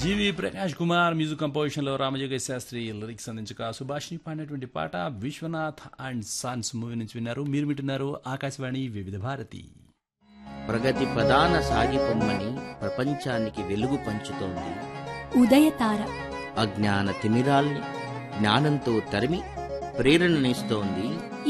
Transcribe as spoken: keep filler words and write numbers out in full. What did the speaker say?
జీవి Prakash Kumar music composition లో Ramajoga Sastry lyrics అందించగా సుభాష్ని పాడినటువంటి పాట విశ్వనాథ్ అండ్ సన్స్ మూవీ నుంచి విన్నారు. మీరు వింటున్నారు ఆకాశవాణి వివిధ భారతి. ప్రగతి ప్రధాన సాగిపొమ్మని ప్రపంచానికి వెలుగు పంచుతోంది ఉదయతార. అజ్ఞాన తిమిరాల్ని జ్ఞానంతో తరిమి ప్రేరణనిస్తోంది